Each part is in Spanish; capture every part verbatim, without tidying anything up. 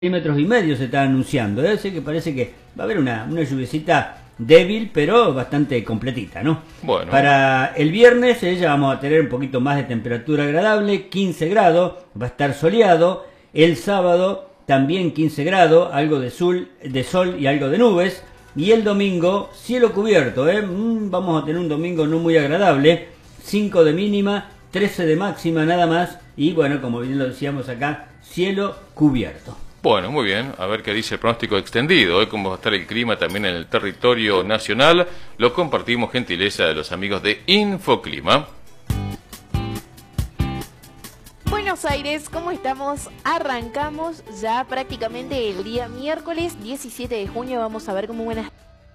Milímetros y medio se está anunciando, ¿eh? Así que parece que va a haber una, una lluviecita débil, pero bastante completita, ¿no? Bueno. Para el viernes eh, ya vamos a tener un poquito más de temperatura agradable, quince grados, va a estar soleado. El sábado también quince grados, algo de sol, de sol y algo de nubes. Y el domingo, cielo cubierto, ¿eh? Mm, vamos a tener un domingo no muy agradable, cinco de mínima, trece de máxima nada más. Y bueno, como bien lo decíamos acá, cielo cubierto. Bueno, muy bien. A ver qué dice el pronóstico extendido, ¿eh? Cómo va a estar el clima también en el territorio nacional. Lo compartimos, gentileza de los amigos de Infoclima. Buenos Aires, ¿cómo estamos? Arrancamos ya prácticamente el día miércoles diecisiete de junio. Vamos a ver cómo buenas...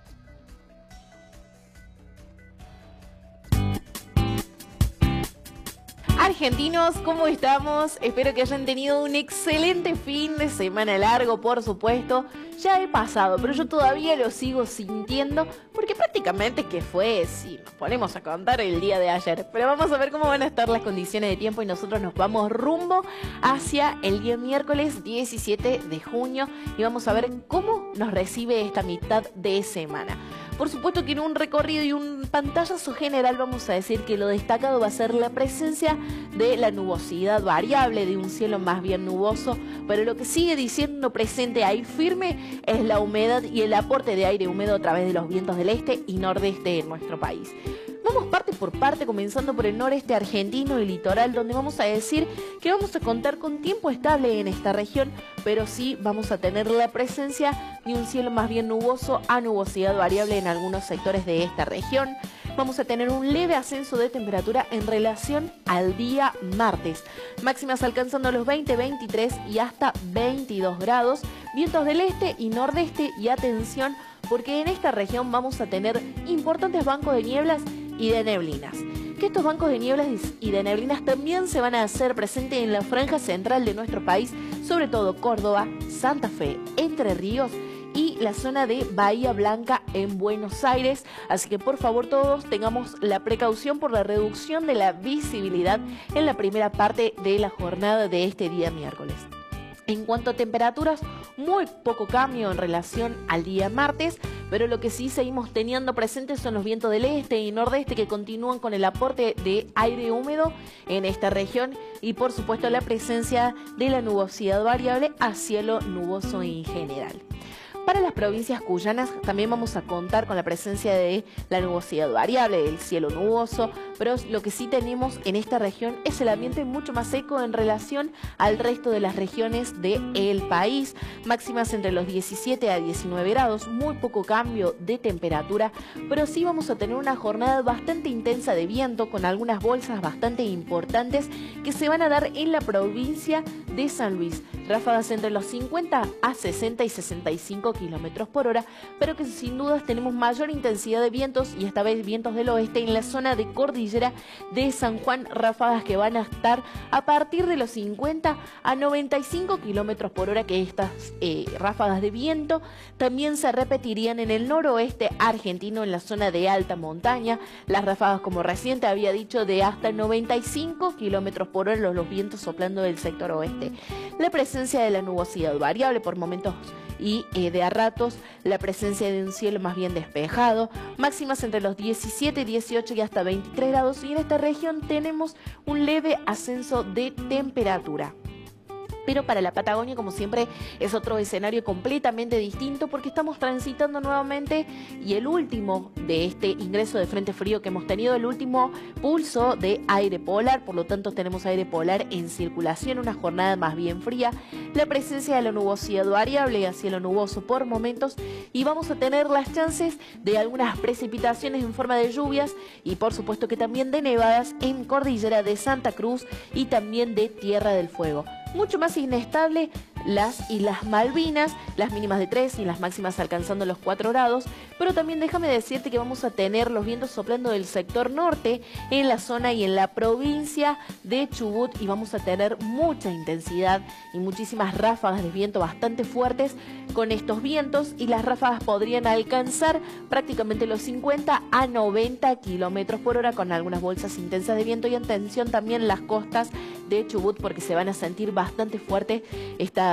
Argentinos, ¿cómo estamos? Espero que hayan tenido un excelente fin de semana largo, por supuesto. Ya he pasado, pero yo todavía lo sigo sintiendo, porque prácticamente que fue, si nos ponemos a contar, el día de ayer. Pero vamos a ver cómo van a estar las condiciones de tiempo y nosotros nos vamos rumbo hacia el día miércoles diecisiete de junio y vamos a ver cómo nos recibe esta mitad de semana. Por supuesto que en un recorrido y un pantallazo general vamos a decir que lo destacado va a ser la presencia de la nubosidad variable, de un cielo más bien nuboso, pero lo que sigue diciendo presente ahí firme es la humedad y el aporte de aire húmedo a través de los vientos del este y nordeste en nuestro país. Vamos parte por parte, comenzando por el noreste argentino y litoral, donde vamos a decir que vamos a contar con tiempo estable en esta región, pero sí vamos a tener la presencia de un cielo más bien nuboso a nubosidad variable en algunos sectores de esta región. Vamos a tener un leve ascenso de temperatura en relación al día martes. Máximas alcanzando los veinte, veintitrés y hasta veintidós grados. Vientos del este y nordeste y atención, porque en esta región vamos a tener importantes bancos de nieblas y de neblinas. Que estos bancos de nieblas y de neblinas también se van a hacer presentes en la franja central de nuestro país, sobre todo Córdoba, Santa Fe, Entre Ríos y la zona de Bahía Blanca en Buenos Aires. Así que por favor todos tengamos la precaución por la reducción de la visibilidad en la primera parte de la jornada de este día miércoles. En cuanto a temperaturas, muy poco cambio en relación al día martes, pero lo que sí seguimos teniendo presentes son los vientos del este y nordeste que continúan con el aporte de aire húmedo en esta región y por supuesto la presencia de la nubosidad variable a cielo nuboso en general. Para las provincias cuyanas también vamos a contar con la presencia de la nubosidad variable, del cielo nuboso, pero lo que sí tenemos en esta región es el ambiente mucho más seco en relación al resto de las regiones del país. Máximas entre los diecisiete a diecinueve grados, muy poco cambio de temperatura, pero sí vamos a tener una jornada bastante intensa de viento con algunas bolsas bastante importantes que se van a dar en la provincia de San Luis. Ráfagas entre los cincuenta a sesenta y sesenta y cinco kilómetros por hora, pero que sin dudas tenemos mayor intensidad de vientos y esta vez vientos del oeste en la zona de cordillera de San Juan, ráfagas que van a estar a partir de los cincuenta a noventa y cinco kilómetros por hora, que estas eh, ráfagas de viento también se repetirían en el noroeste argentino en la zona de alta montaña. Las ráfagas, como reciente había dicho, de hasta noventa y cinco kilómetros por hora, los, los vientos soplando del sector oeste. La presencia de la nubosidad variable por momentos y eh, de a ratos la presencia de un cielo más bien despejado, máximas entre los diecisiete, dieciocho y hasta veintitrés grados, y en esta región tenemos un leve ascenso de temperatura. Pero para la Patagonia, como siempre, es otro escenario completamente distinto porque estamos transitando nuevamente y el último de este ingreso de frente frío que hemos tenido, el último pulso de aire polar, por lo tanto tenemos aire polar en circulación, una jornada más bien fría, la presencia de la nubosidad variable a cielo nuboso por momentos y vamos a tener las chances de algunas precipitaciones en forma de lluvias y por supuesto que también de nevadas en cordillera de Santa Cruz y también de Tierra del Fuego. Mucho más inestable las Islas Malvinas, las mínimas de tres y las máximas alcanzando los cuatro grados, pero también déjame decirte que vamos a tener los vientos soplando del sector norte en la zona y en la provincia de Chubut y vamos a tener mucha intensidad y muchísimas ráfagas de viento bastante fuertes con estos vientos y las ráfagas podrían alcanzar prácticamente los cincuenta a noventa kilómetros por hora con algunas bolsas intensas de viento y atención también las costas de Chubut porque se van a sentir bastante fuertes estas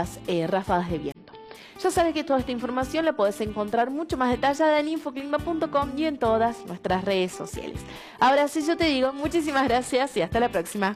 violentas eh, ráfagas de viento. Ya sabes que toda esta información la podés encontrar mucho más detallada en infoclima punto com y en todas nuestras redes sociales. Ahora sí, yo te digo muchísimas gracias y hasta la próxima.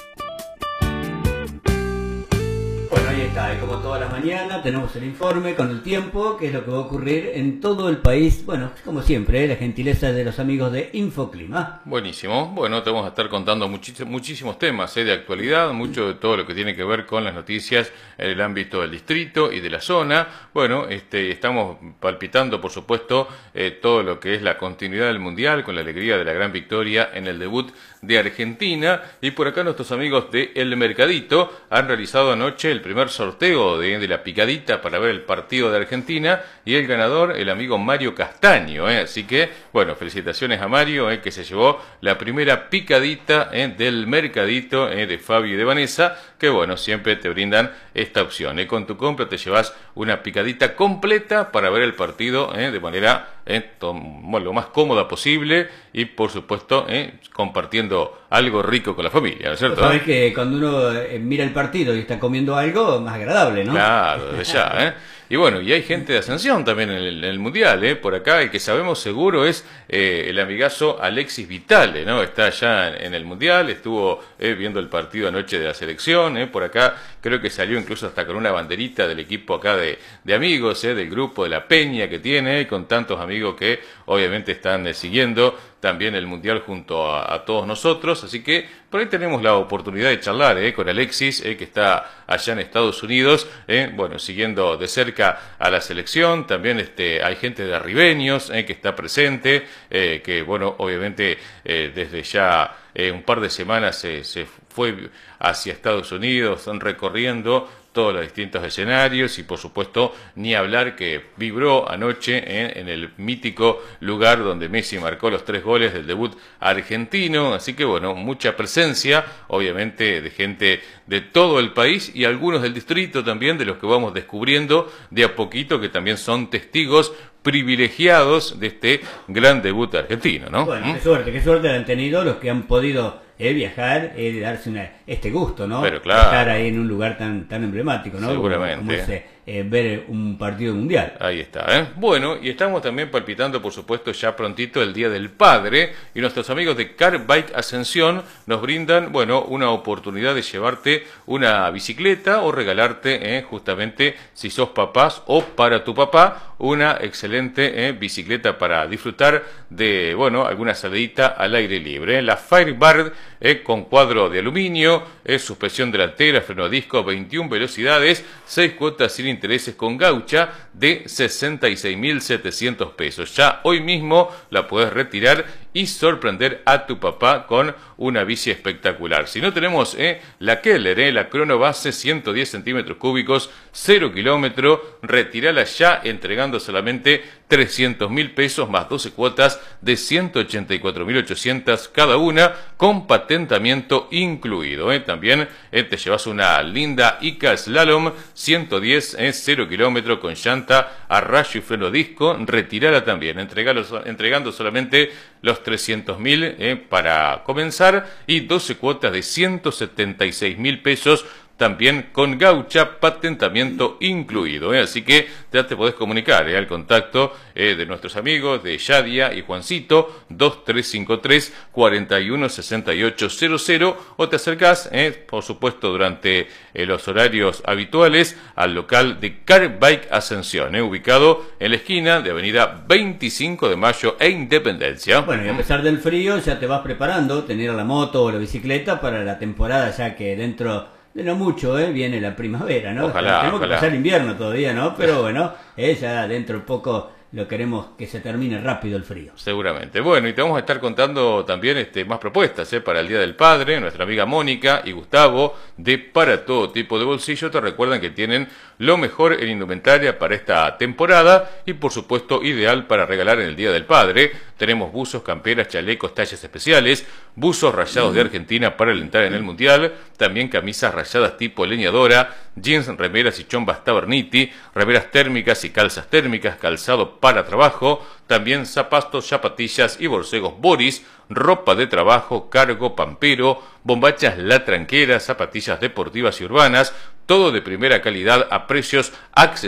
Bueno, ahí está, y como todas las mañanas tenemos el informe con el tiempo, que es lo que va a ocurrir en todo el país. Bueno, como siempre, ¿eh? La gentileza de los amigos de Infoclima. Buenísimo. Bueno, te vamos a estar contando muchis- muchísimos temas ¿eh? de actualidad, mucho de todo lo que tiene que ver con las noticias en el ámbito del distrito y de la zona. Bueno, este, estamos palpitando, por supuesto, eh, todo lo que es la continuidad del Mundial, con la alegría de la gran victoria en el debut de Argentina. Y por acá nuestros amigos de El Mercadito han realizado anoche el primer sorteo de, de la picadita para ver el partido de Argentina, y el ganador, el amigo Mario Castaño, ¿eh? Así que, bueno, felicitaciones a Mario, ¿eh? que se llevó la primera picadita ¿eh? del Mercadito ¿eh? de Fabio y de Vanessa, que bueno, siempre te brindan esta opción. ¿eh? Con tu compra te llevas una picadita completa para ver el partido ¿eh? de manera ¿eh? bueno, lo más cómoda posible, y por supuesto ¿eh? compartiendo algo rico con la familia, ¿no es cierto? Sabes que cuando uno eh, mira el partido y está comiendo algo, más agradable, ¿no? Claro, desde ya, ¿eh? Y bueno, y hay gente de Ascensión también en el, en el Mundial, ¿eh? Por acá, el que sabemos seguro es eh, el amigazo Alexis Vitale, ¿no? Está allá en, en el Mundial, estuvo eh, viendo el partido anoche de la selección, ¿eh? Por acá creo que salió incluso hasta con una banderita del equipo acá de, de amigos, ¿eh? Del grupo de la Peña que tiene, con tantos amigos que obviamente están eh, siguiendo también el Mundial junto a, a todos nosotros. Así que por ahí tenemos la oportunidad de charlar eh, con Alexis, eh, que está allá en Estados Unidos, eh, bueno, siguiendo de cerca a la selección. También este, hay gente de Arribeños eh, que está presente, eh, que bueno, obviamente eh, desde ya eh, un par de semanas se, se fue hacia Estados Unidos, están recorriendo todos los distintos escenarios, y por supuesto ni hablar que vibró anoche eh, en el mítico lugar donde Messi marcó los tres goles del debut argentino. Así que bueno, mucha presencia obviamente de gente de todo el país, y algunos del distrito también, de los que vamos descubriendo de a poquito, que también son testigos privilegiados de este gran debut argentino, ¿no? Bueno, ¿Mm? qué suerte, qué suerte han tenido los que han podido eh, viajar, eh, darse una, este gusto, ¿no? Pero claro. Estar ahí en un lugar tan tan emblemático, ¿no? Seguramente. Como, como ese, eh, ver un partido mundial. Ahí está, ¿eh? Bueno, y estamos también palpitando, por supuesto, ya prontito el Día del Padre, y nuestros amigos de Car Bike Ascensión nos brindan, bueno, una oportunidad de llevarte una bicicleta o regalarte, eh, justamente, si sos papás o para tu papá, una excelente eh, bicicleta para disfrutar de, bueno, alguna salidita al aire libre. ¿eh? La Firebird eh, con cuadro de aluminio, eh, suspensión delantera, freno a disco, veintiuna velocidades, seis cuotas sin intereses con gaucha de sesenta y seis mil setecientos pesos. Ya hoy mismo la puedes retirar y sorprender a tu papá con una bici espectacular. Si no tenemos eh, la Keller, eh, la Crono Base, ciento diez centímetros cúbicos, cero kilómetro, retirala ya entregando solamente trescientos mil pesos más doce cuotas de ciento ochenta y cuatro mil ochocientos cada una, con patentamiento incluido. Eh. También eh, te llevas una linda Ica Slalom ciento diez, eh, cero kilómetro con llanta a rayo y freno disco, retirala también, entregalo, entregando solamente los trescientos mil eh, para comenzar, y doce cuotas de ciento setenta y seis mil pesos, también con gaucha, patentamiento incluido. ¿eh? Así que ya te podés comunicar ¿eh? al contacto eh, de nuestros amigos de Yadia y Juancito, dos tres cinco tres, cuatro uno seis ocho cero cero, o te acercás, eh, por supuesto, durante eh, los horarios habituales al local de Car Bike Ascensión, eh, ubicado en la esquina de avenida veinticinco de mayo e Independencia. Bueno, y a pesar del frío, ya te vas preparando, tener la moto o la bicicleta para la temporada, ya que dentro de no mucho, ¿eh? Viene la primavera, ¿no? Ojalá, Tenemos ojalá. que pasar el invierno todavía, ¿no? Pero bueno, eh, ya dentro de poco lo queremos que se termine rápido el frío. Seguramente. Bueno, y te vamos a estar contando también este, más propuestas ¿eh? para el Día del Padre. Nuestra amiga Mónica y Gustavo de Para Todo Tipo de Bolsillo te recuerdan que tienen lo mejor en indumentaria para esta temporada, y por supuesto ideal para regalar en el Día del Padre. Tenemos buzos, camperas, chalecos, tallas especiales, buzos rayados de Argentina para alentar en el Mundial, también camisas rayadas tipo leñadora, jeans, remeras y chombas Taberniti, remeras térmicas y calzas térmicas, calzado para trabajo, también zapatos, zapatillas y borcegos Boris, ropa de trabajo, cargo, pampero, bombachas La Tranquera, zapatillas deportivas y urbanas, todo de primera calidad a precios accesibles